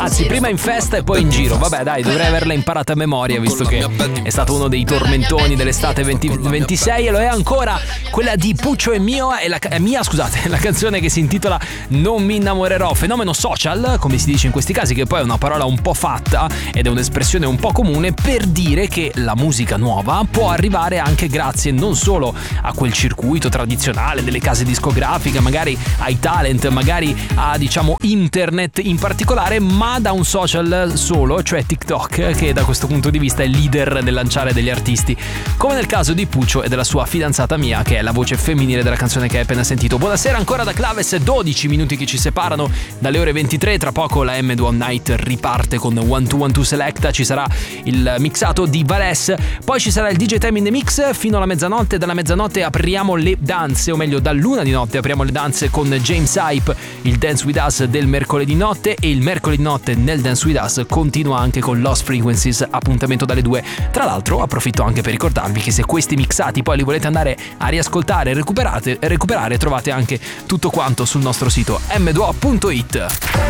Anzi, prima in festa e poi in giro. Vabbè, dai, dovrei averla imparata a memoria, visto che è stato uno dei tormentoni dell'estate 2026. E lo è ancora quella di Puccio e Mia, la canzone che si intitola Non mi innamorerò. Fenomeno social, come si dice in questi casi, che poi è una parola un po' fatta ed è un'espressione un po' comune per dire che la musica nuova può arrivare anche grazie non solo a quel circuito tradizionale delle case discografiche, magari ai talent, magari a, diciamo, internet in particolare, ma da un social solo, cioè TikTok, che da questo punto di vista è leader nel lanciare degli artisti, come nel caso di Puccio e della sua fidanzata Mia, che è la voce femminile della canzone che hai appena sentito. Buonasera ancora da Claves, 12 minuti che ci separano dalle ore 23. Tra poco la M2 Night riparte con 1212 Selecta, ci sarà il mixato di Vales, poi ci sarà il DJ Time in the Mix fino alla mezzanotte. Dalla mezzanotte apriamo le danze, o meglio dall'una di notte apriamo le danze con James Hype, il Dance With Us del mercoledì notte, e il mercoledì notte nel Dance With Us continua anche con Lost Frequencies, appuntamento dalle 2. Tra l'altro approfitto anche per ricordarvi che se questi mixati poi li volete andare a riascoltare e recuperare, trovate anche tutto quanto sul nostro sito m2o.it.